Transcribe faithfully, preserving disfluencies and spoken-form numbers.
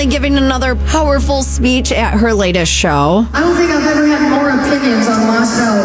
giving another powerful speech at her latest show. I don't think I've ever had more opinions on my show